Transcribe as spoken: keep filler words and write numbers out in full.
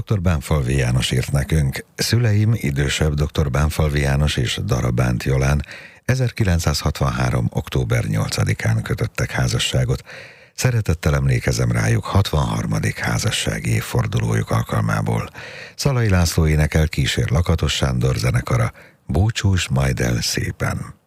doktor Bánfalvi János írt nekünk: szüleim, idősebb doktor Bánfalvi János és Darabánt Jolán ezerkilencszázhatvanhárom. október nyolcadikán kötöttek házasságot. Szeretettel emlékezem rájuk hatvanharmadik házassági évfordulójuk alkalmából. Szalai László énekel, kísér Lakatos Sándor zenekara. Búcsús majd el szépen!